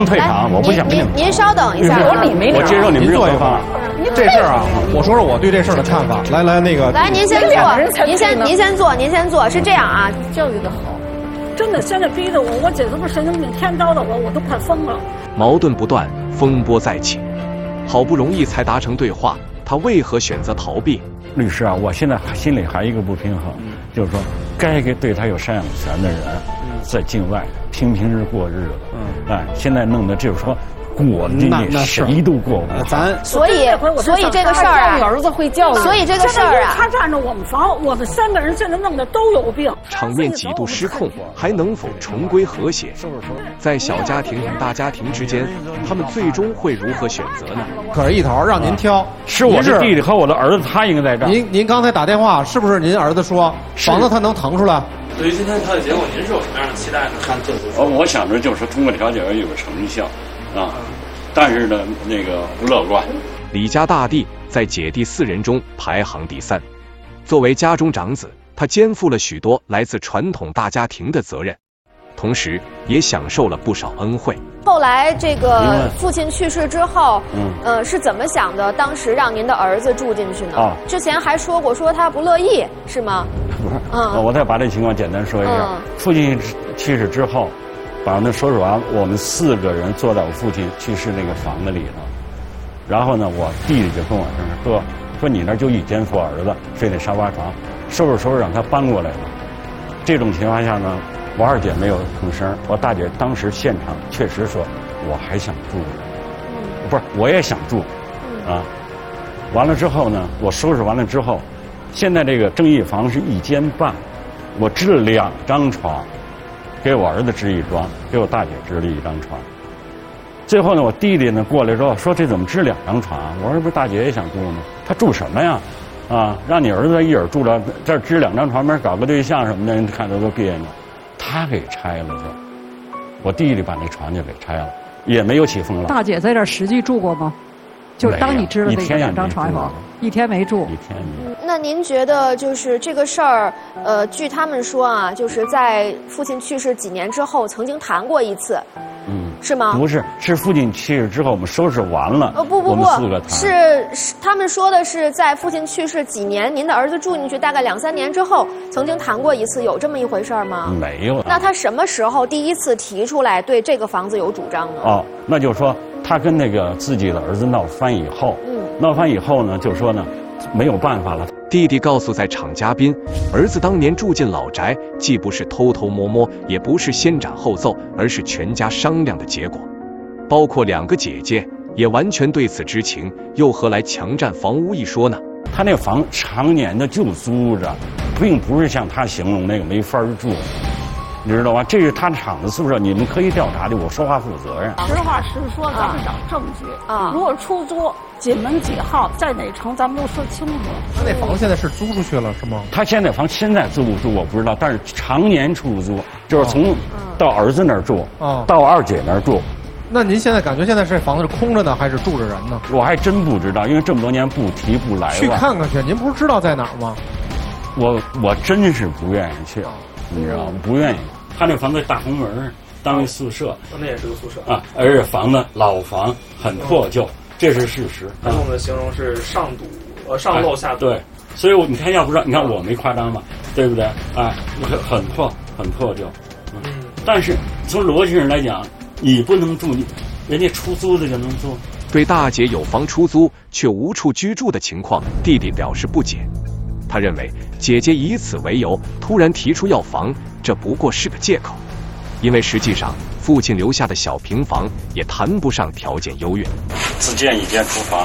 退场，我不想跟你们。 您稍等一下， 我接受你们任何方案。 这事儿啊，我说说我对这事儿的看法。来，那个， 来，您先坐，您先坐。是这样啊， 教育的好，真的现在逼得我姐夫不是神经病，天叨叨我都快疯了。 矛盾不断，风波再起，好不容易才达成对话，他为何选择逃避？ 律师啊，我现在心里还有一个不平衡，就是说，该给对他有赡养权的人，在境外平日过日子，现在弄的就是说。过这谁都过不咱所以这个事儿啊， 儿子会教育， 所以这个事儿啊， 他占着我们房，我们3个人现在弄的都有病， 场面几度失控，还能否重归和谐？在小家庭与大家庭之间，他们最终会如何选择呢？ 可是一头让您挑， 是我的弟弟和我的儿子，他应该在这儿。 您刚才打电话是不是您儿子说房子他能腾出来？ 对于今天他的结果，您是有什么样的期待呢？看这我想着就是通过调解有个成效。但是呢，那个不乐观。 李家大弟在姐弟4人中排行第3，作为家中长子，他肩负了许多来自传统大家庭的责任，同时也享受了不少恩惠。 后来这个父亲去世之后，是怎么想的？当时让您的儿子住进去呢？之前还说过说他不乐意，是吗？ 不是，我再把这情况简单说一下。父亲去世之后。把那收拾完，我们4个人坐在我父亲去世那个房子里头，然后呢，我弟弟就跟我说你那就1间父儿子睡那沙发床，收拾让他搬过来了。这种情况下呢，我2姐没有吭声，我大姐当时现场确实说我还想住，不是我也想住，完了之后呢，我收拾完了之后，现在这个正义房是1间半，我支了2张床。给我儿子支一张，给我大姐支了1张床。最后呢，我弟弟呢过来之后说：“这怎么支2张床啊？”我说：“不是大姐也想住吗？他住什么呀？让你儿子一人住了，这儿支2张床，没搞个对象什么的，人看着都别扭。”他给拆了就，我弟弟把那床就给拆了，也没有起风浪。 大姐在这儿实际住过吗？就是当你支了这2张床以后，1天没住。1 天没住。 那您觉得就是这个事儿，据他们说啊，就是在父亲去世几年之后曾经谈过一次，是吗？ 不是，是父亲去世之后我们收拾完了。 不， 我们4个谈。 是他们说的是在父亲去世几年，您的儿子住进去大概2、3年之后曾经谈过一次，有这么一回事吗？ 没有。 那他什么时候第一次提出来对这个房子有主张呢？ 那就是说他跟那个自己的儿子闹翻以后，闹翻以后呢，就说呢没有办法了。 弟弟告诉在场嘉宾，儿子当年住进老宅，既不是偷偷摸摸，也不是先斩后奏，而是全家商量的结果。包括2个姐姐也完全对此知情，又何来强占房屋一说呢？ 他那房常年的就租着，并不是像他形容那个没法住，你知道吗？这是他的厂子宿舍，你们可以调查的，我说话负责任。 实话实说，咱们找证据如果出租，几门几号，在哪城，咱们都说清楚。 他那房现在是租出去了是吗？ 他现在房现在租不租我不知道，但是常年出租，就是从到儿子那儿住，到2姐那儿住。 那您现在感觉现在这房子是空着呢，还是住着人呢？ 我还真不知道，因为这么多年不提不来往。 去看看去，您不是知道在哪儿吗？ 我真是不愿意去，你知道吗？不愿意。他那房子大红门，当为宿舍， 那也是个宿舍而且房子老房很破旧，这是事实。 他跟我们的形容是上漏下堵。 对，所以你看，要不说，你看我没夸张吧，对不对？很破旧。但是从逻辑上来讲，你不能住，人家出租的就能住。 对大姐有房出租却无处居住的情况，弟弟表示不解。他认为姐姐以此为由突然提出要房，这不过是个借口，因为实际上父亲留下的小平房也谈不上条件优越。 自建1间厨房，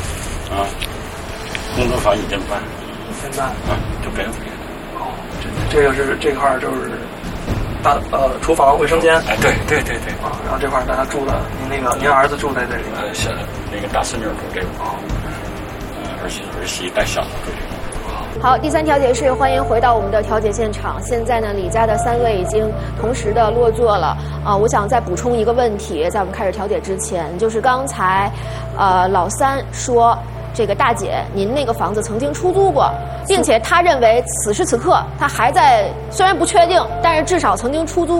工作房1间半 ，1间半， 就给了。 这个是这块就是厨房卫生间。 对。 然后这块大家住的，您儿子住在这里。 那个大孙女住这个。儿媳带小的住这个。 好，第3调解室，欢迎回到我们的调解现场。现在呢，李家的3位已经同时的落座了。我想再补充一个问题，在我们开始调解之前，就是刚才，老3说这个大姐，您那个房子曾经出租过，并且他认为此时此刻他还在，虽然不确定，但是至少曾经出租过。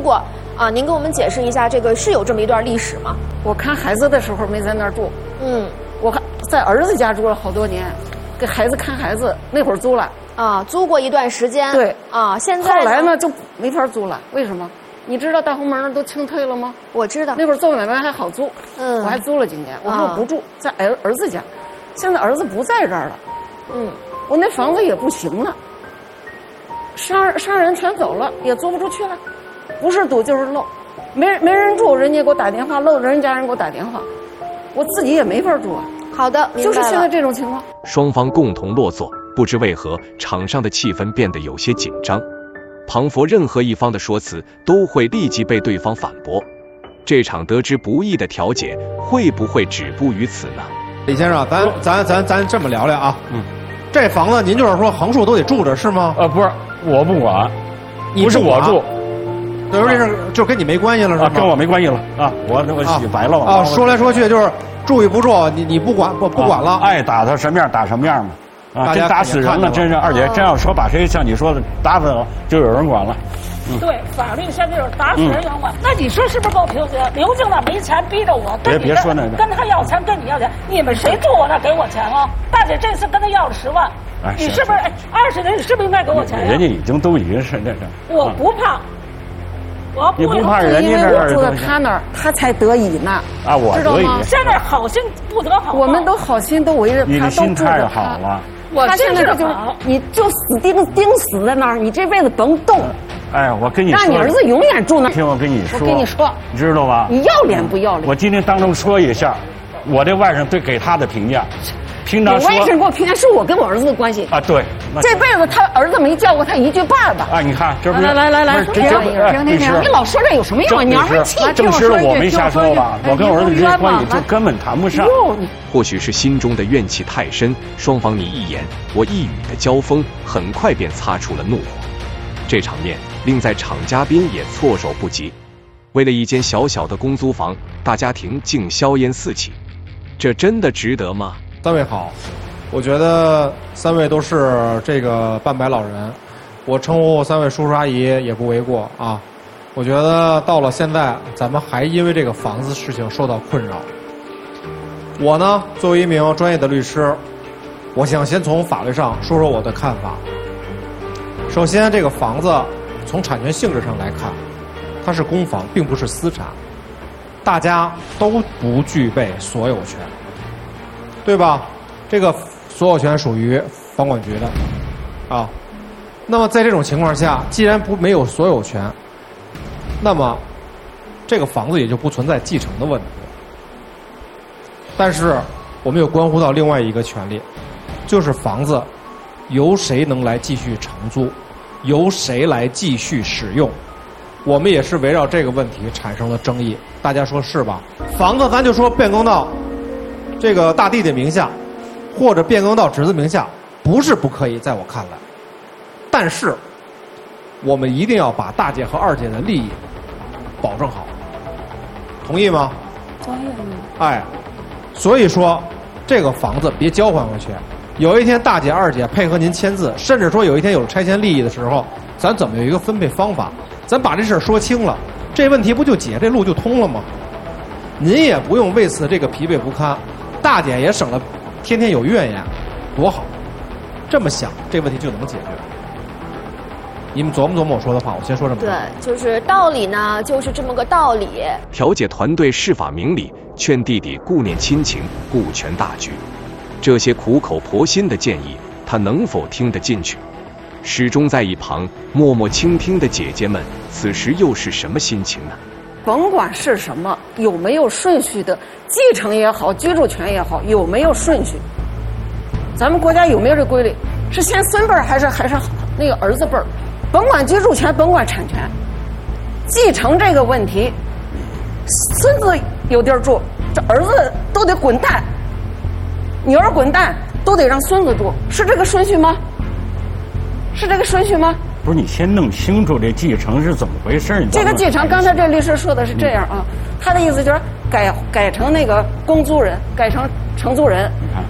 啊，您给我们解释一下，这个是有这么一段历史吗？ 我看孩子的时候没在那儿住，我在儿子家住了好多年，给孩子看孩子，那会儿租了。 啊，租过一段时间。 对。 啊，现在后来呢就没法租了，为什么？你知道大红门那都清退了吗？ 我知道。 那会儿做买卖还好租，我还租了几年。我说我不住，在儿子家，现在儿子不在这儿了，我那房子也不行了，商人全走了，也租不出去了，不是堵就是漏，没人住，人家给我打电话，漏人家人给我打电话，我自己也没法住啊。 好的，明白了。 就是现在这种情况。 双方共同落座，不知为何场上的气氛变得有些紧张。庞佛任何一方的说辞都会立即被对方反驳。这场得之不易的调解会不会止步于此呢？ 李先生，咱这么聊聊啊。这房子您就是说横竖都得住着是吗？ 不是，我不管，不是我住。 那说这事就跟你没关系了是吗？ 跟我没关系了啊！我洗白了啊！说来说去就是住与不住，你不管不管了。 爱打他什么样打什么样嘛。啊，真打死人了，真是二姐，真要说把谁像你说的打死了，就有人管了。 对，法律现在就是打死人有人管。那你说是不是够平行？刘静那没钱逼着我， 别说那个， 跟他要钱，跟你要钱，你们谁住我那给我钱啊？大姐这次跟他要了10万，你是不是20年？你是不是应该给我钱？ 人家已经是这。 我不怕。 你不怕人家这儿？住在他那儿，他才得以呢。 啊，我得以。 现在好心不得好报， 我们都好心都围着他， 你的心太好了。 我现在就是，你就死钉死在那儿，你这辈子甭动。 哎，我跟你说， 让你儿子永远住那儿。 听我跟你说，你知道吧？ 你要脸不要脸？ 我今天当中说一下，我这外甥对给他的评价。平常说， 我外甥给我评价是我跟我儿子的关系啊，对， 这辈子他儿子没叫过他一句爸爸啊，你看，这不是来， 停， 你老说这有什么用啊？娘们气， 证实了我没瞎说吧？我跟我儿子之间关系就根本谈不上。 或许是心中的怨气太深，双方你一言我一语的交锋，很快便擦出了怒火。这场面令在场嘉宾也措手不及。为了一间小小的公租房，大家庭竟硝烟四起，这真的值得吗？ 3位好，我觉得3位都是这个半白老人，我称呼3位叔叔阿姨也不为过啊。我觉得到了现在，咱们还因为这个房子事情受到困扰。我呢，作为一名专业的律师，我想先从法律上说说我的看法。首先，这个房子从产权性质上来看，它是公房，并不是私产，大家都不具备所有权。对吧？这个所有权属于房管局的，啊。那么在这种情况下，既然没有所有权，那么这个房子也就不存在继承的问题。但是我们又关乎到另外一个权利，就是房子由谁能来继续承租，由谁来继续使用。我们也是围绕这个问题产生了争议，大家说是吧？房子咱就说变更到这个大弟的名下，或者变更到侄子名下，不是不可以，在我看来，但是我们一定要把大姐和二姐的利益保证好，同意吗？ 同意。 哎，所以说这个房子别交还回去，有一天大姐二姐配合您签字，甚至说有一天有了拆迁利益的时候，咱怎么有一个分配方法？咱把这事儿说清了，这问题不就解，这路就通了吗？您也不用为此这个疲惫不堪，大姐也省了天天有怨言，多好！这么想，这问题就能解决。你们琢磨琢磨我说的话，我先说这么多。 对，就是道理呢，就是这么个道理。 调解团队释法明理，劝弟弟顾念亲情，顾全大局。这些苦口婆心的建议，他能否听得进去？始终在一旁默默倾听的姐姐们，此时又是什么心情呢？ 甭管是什么，有没有顺序的继承也好，居住权也好，有没有顺序？咱们国家有没有这规律？是先孙辈儿还是那个儿子辈儿？甭管居住权，甭管产权，继承这个问题，孙子有地儿住，这儿子都得滚蛋，女儿滚蛋，都得让孙子住，是这个顺序吗？是这个顺序吗？ 不是，你先弄清楚这继承是怎么回事。 这个继承，刚才这律师说的是这样啊，他的意思就是改成那个公租人，改成承租人。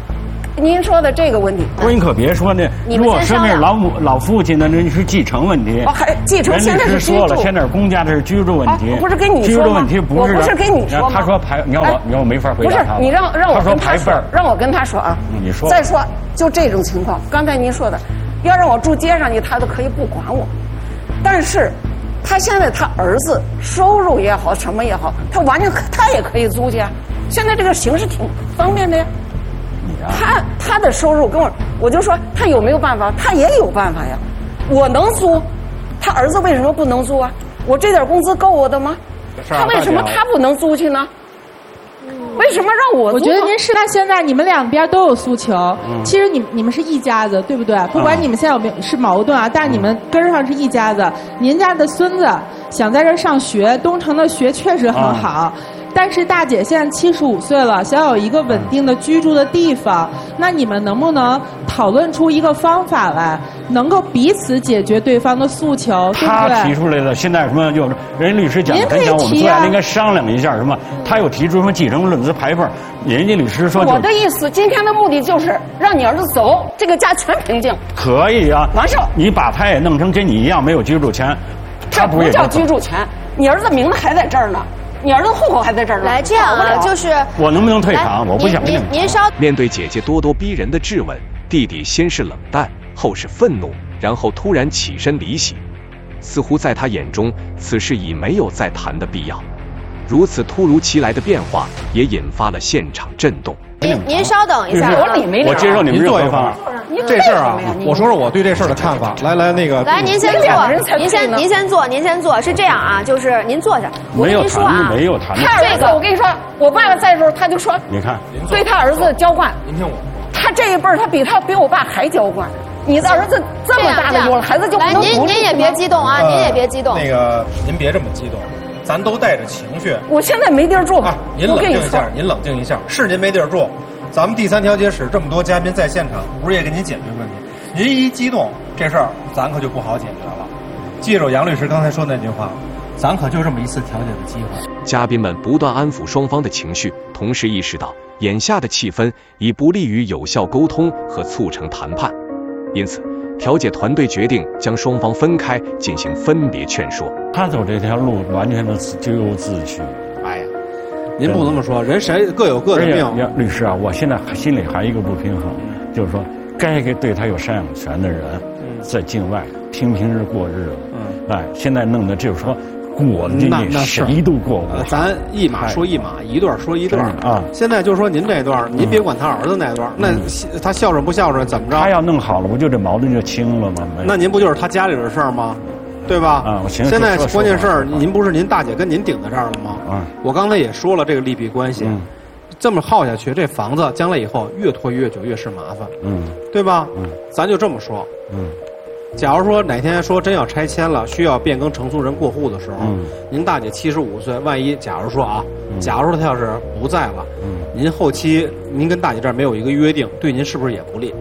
您说的这个问题， 您可别说那，如果说那是老父亲的，那是继承问题。 还继承现在是居住。 说了，现在是公家的是居住问题。 不是跟你说吗？ 居住问题不是。 我不是跟你说吗？ 他说排，你要我没法回答他。 不是你让我跟他说，让我跟他说啊。 你说。 再说就这种情况，刚才您说的，要让我住街上去，他都可以不管我，但是。他现在他儿子收入也好，什么也好，他也可以租去啊。现在这个形式挺方便的呀。他的收入跟我就说他有没有办法？他也有办法呀。我能租，他儿子为什么不能租啊？我这点工资够我的吗？他为什么他不能租去呢？为什么让我租？ 我觉得您是他现在你们两边都有诉求，其实你们是一家子，对不对？不管你们现在有没有是矛盾啊，但是你们根儿上是一家子。您家的孙子想在这上学，东城的学确实很好。但是大姐现在75岁了，想有一个稳定的居住的地方，那你们能不能讨论出一个方法来，能够彼此解决对方的诉求，对不对？ 他提出来的，现在什么就是人律师讲，我们坐下来应该商量一下什么。他又提出什么继承论资排辈，人家律师说， 我的意思，今天的目的就是让你儿子走，这个家全平静。 可以啊， 完事儿。 你把他也弄成跟你一样没有居住权， 这不叫居住权，你儿子名字还在这儿呢。你儿子户口还在这儿呢。 来，这样啊，就是我能不能退场？我不想跟您稍。 面对姐姐咄咄逼人的质问，弟弟先是冷淡，后是愤怒，然后突然起身离席，似乎在他眼中，此事已没有再谈的必要。如此突如其来的变化，也引发了现场震动。 您稍等一下， 我接受你们任何方案。 这事儿啊，我说说我对这事儿的看法。来，那个， 来，您先坐，您先坐。是这样啊，就是您坐下。我跟您说啊， 没有谈。 他这个，我跟你说，我爸爸在的时候，他就说， 你看， 对他儿子娇惯。 您听我， 他这一辈儿，他比我爸还娇惯。你的儿子这么大的有了孩子就不能您也别激动啊，您也别激动。 那个，您别这么激动。咱都带着情绪。 我现在没地儿住啊！您冷静一下，您冷静一下。是您没地儿住，咱们第三调解室这么多嘉宾在现场，不是也给您解决问题？您一激动，这事儿咱可就不好解决了。记住杨律师刚才说那句话，咱可就这么一次调解的机会。 嘉宾们不断安抚双方的情绪，同时意识到眼下的气氛已不利于有效沟通和促成谈判，因此调解团队决定将双方分开进行分别劝说。 他走这条路完全的咎由自取。 哎呀，您不这么说，人谁各有各的命。 律师啊，我现在心里还有一个不平衡，就是说，该给对他有赡养权的人，在境外平日过日子，哎，现在弄的就是说。过的这谁都过不了。 咱一码说一码，一段说一段啊。现在就说您这段，您别管他儿子那段，那他孝顺不孝顺怎么着？ 他要弄好了，不就这矛盾就清了吗？ 那您不就是他家里的事儿吗？对吧？ 啊， 现在关键事儿，您不是您大姐跟您顶在这儿了吗？啊，我刚才也说了这个利弊关系，这么耗下去，这房子将来以后越拖越久，越是麻烦，对吧？咱就这么说，假如说哪天说真要拆迁了，需要变更承租人过户的时候，您大姐75岁，万一假如说啊，假如说她要是不在了，您后期您跟大姐这儿没有一个约定，对您是不是也不利？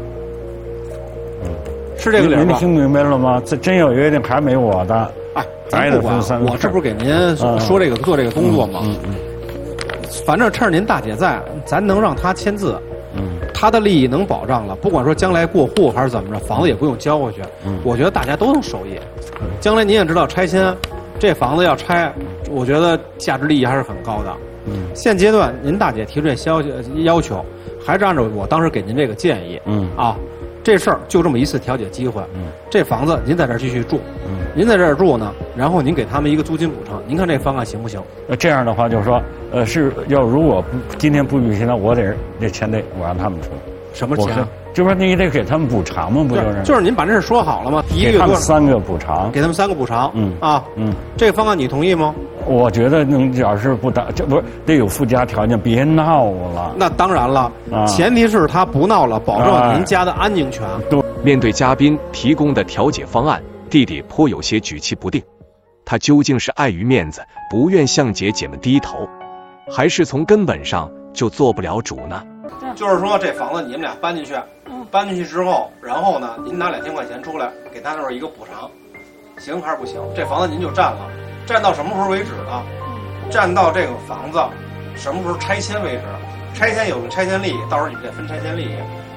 是这个理儿吧？ 您听明白了吗？这真有约定还没我的， 哎，咱不管，我这不是给您说这个做这个工作吗？反正趁着您大姐在，咱能让她签字。他的利益能保障了，不管说将来过户还是怎么着，房子也不用交回去。我觉得大家都能受益。将来您也知道拆迁，这房子要拆，我觉得价值利益还是很高的。现阶段您大姐提出这要求，还是按照我当时给您这个建议。这事儿就这么一次调解机会。这房子您在这儿继续住，您在这儿住呢，然后您给他们一个租金补偿，您看这方案行不行？ 这样的话就是说，是要如果今天不予现在，我得这钱得我让他们出。 什么钱？ 就说你得给他们补偿嘛，不就是？ 就是您把这事说好了吗？ 给他们3个补偿， 给他们3个补偿。这个方案你同意吗？ 我觉得您要是不打，这不是得有附加条件，别闹了。 那当然了，前提是他不闹了，保证您家的安宁权。 对。 面对嘉宾提供的调解方案，弟弟颇有些举棋不定。他究竟是碍于面子，不愿向姐姐们低头，还是从根本上就做不了主呢？ 就是说，这房子你们俩搬进去，搬进去之后，然后呢，您拿2000块钱出来，给他那儿一个补偿，行还是不行？这房子您就占了，占到什么时候为止呢？占到这个房子什么时候拆迁为止？拆迁有个拆迁利益，到时候你们得分拆迁利益。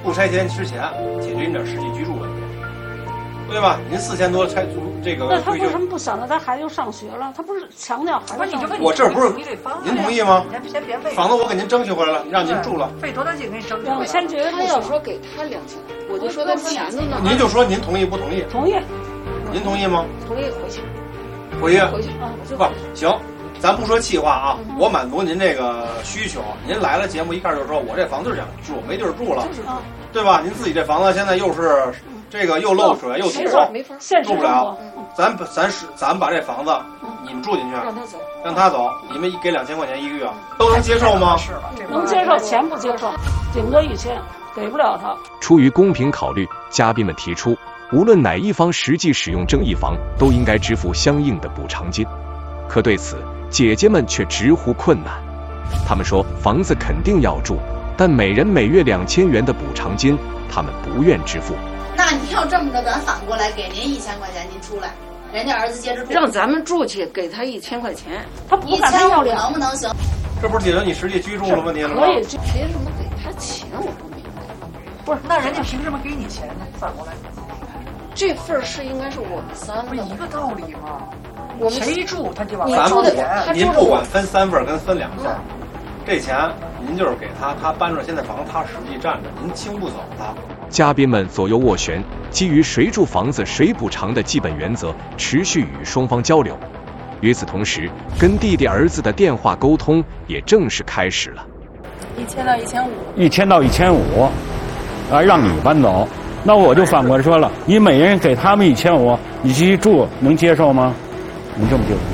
不拆迁之前解决你点实际居住问题，对吧？您4000多拆租这个， 那他为什么不想着他孩子就上学了？他不是强调孩子上学？ 我这不是您同意吗？房子我给您争取回来了，让您住了， 费多大劲给你争取 ？2000绝对不行。 他要说给他2000，我就说他钱的呢。 您就说您同意不同意？ 同意。 您同意吗？ 同意，回去。 回去啊， 不行。咱不说气话啊，我满足您这个需求。您来了节目一开始就说我这房子想住，没地儿住了，对吧？您自己这房子现在又是这个又漏水又堵，住不了。咱把这房子你们住进去，让他走，你们给2000块钱1个月，都能接受吗？ 能接受，钱不接受，顶多1000，给不了他。 出于公平考虑，嘉宾们提出，无论哪一方实际使用争议房，都应该支付相应的补偿金。可对此，姐姐们却直呼困难。他们说房子肯定要住，但每人每月2000元的补偿金，他们不愿支付。 那你要这么着，咱反过来给您1000块钱，您出来，人家儿子接着住， 让咱们住去，给他1000块钱， 他不敢要 2能不能行？ 这不是解决你实际居住的问题了吗？ 可以，凭什么给他钱？我不明白。 不是，那人家凭什么给你钱呢？反过来， 这份是应该是我们3 不是一个道理吗？ 我们谁住他就往咱住的， 您不管分3份跟分2份，这钱您就是给他，他搬出来现在房子他实际占着，您清不走他。 嘉宾们左右斡旋，基于谁住房子谁补偿的基本原则，持续与双方交流。与此同时，跟弟弟儿子的电话沟通也正式开始了。 1000到1500 ，1000到1500，让你搬走。那我就反过来说了，你每人给他们1500，你继续住，能接受吗？能这么接受吗？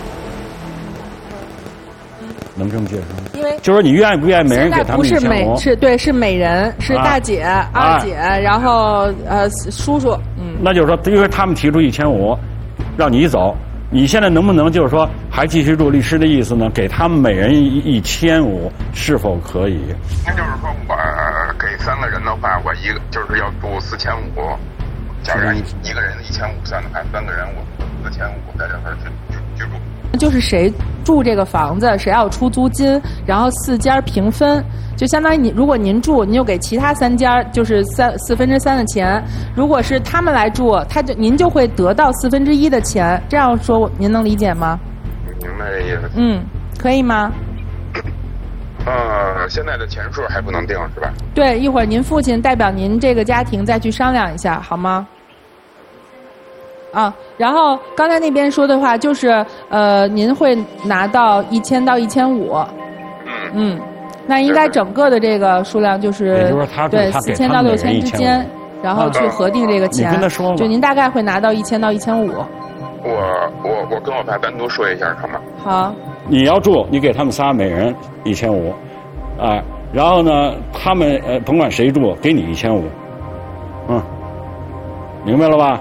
能这么接受吗？ 因为就是说你愿意不愿意每人给他们不是 1500？ 是每人，是大姐、二姐，然后叔叔， 那就是说，因为他们提出1500，让你走，你现在能不能就是说还继续住？律师的意思呢，给他们每人1500，是否可以？ 那就是说我给3个人的话，我一个就是要住4500，假如一个人1500算的话，3个人我4500在这块居住。 就是谁住这个房子，谁要出租金，然后4家平分，就相当于如果您住，您就给其他3家就是3/4的钱；如果是他们来住，您就会得到1/4的钱。这样说您能理解吗？ 明白这意思。 可以吗？ 现在的钱数还不能定是吧？ 对，一会儿您父亲代表您这个家庭再去商量一下，好吗？然后刚才那边说的话就是，您会拿到1000到1500，那应该整个的这个数量就是对4000到6000之间，然后去核定这个钱。 你跟他说， 就您大概会拿到1000到1500。 我跟我爸单独说一下好吗？ 好。 你要住，你给他们仨每人1500，然后呢，他们甭管谁住，给你1500，明白了吧？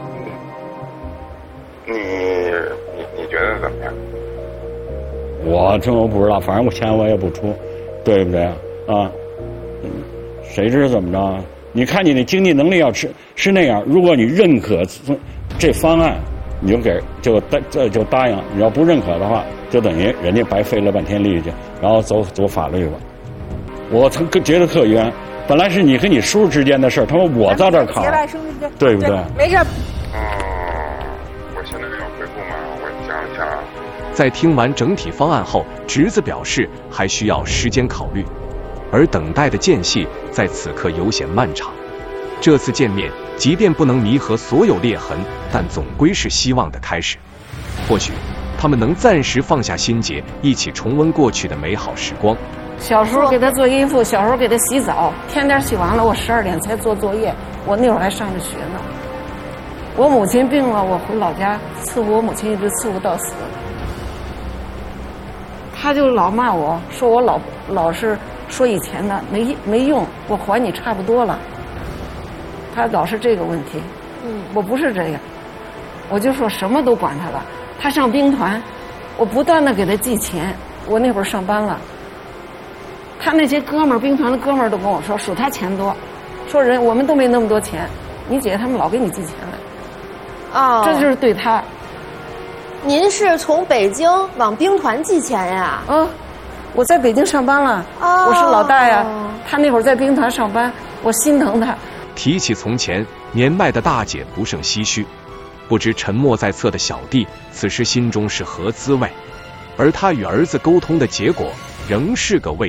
你觉得怎么样？ 我不知道，反正钱我也不出，对不对啊？谁知怎么着？你看你的经济能力要是那样，如果你认可这方案，你就答应；你要不认可的话，就等于人家白费了半天力气，然后走法律吧。我觉得特冤，本来是你和你叔叔之间的事儿，他说我到这儿考，对不对？ 没事。 我现在要回复吗？我想一下。 在听完整体方案后，侄子表示还需要时间考虑，而等待的间隙在此刻尤显漫长。这次见面，即便不能弥合所有裂痕，但总归是希望的开始。或许他们能暂时放下心结，一起重温过去的美好时光。 小时候给他做衣服，小时候给他洗澡，天天洗完了，我12点才做作业。我那会儿还上着学呢。我母亲病了，我回老家伺候我母亲，一直伺候到死。他就老骂我说我老是说以前的没用，我还你差不多了。他老是这个问题。我不是这样，我就说什么都管他了。他上兵团，我不断的给他寄钱。我那会儿上班了，他那些哥们儿，兵团的哥们儿都跟我说数他钱多，说我们都没那么多钱，你姐他们老给你寄钱来。这就是对他。 您是从北京往兵团寄钱呀？ 我在北京上班了，我是老大呀。他那会儿在兵团上班， 我心疼他。 提起从前，年迈的大姐不胜唏嘘，不知沉默在侧的小弟此时心中是何滋味，而他与儿子沟通的结果仍是个未